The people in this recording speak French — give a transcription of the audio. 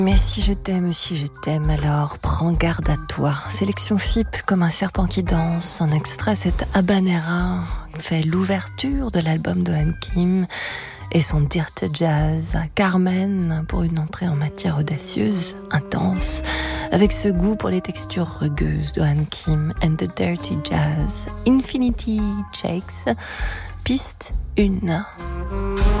Mais si je t'aime, alors prends garde à toi. Sélection FIP comme un serpent qui danse. En extrait, cette Habanera fait l'ouverture de l'album de Han Kim et son Dirt Jazz. Carmen pour une entrée en matière audacieuse, intense, avec ce goût pour les textures rugueuses de Han Kim and the Dirty Jazz. Infinity Shakes, piste 1.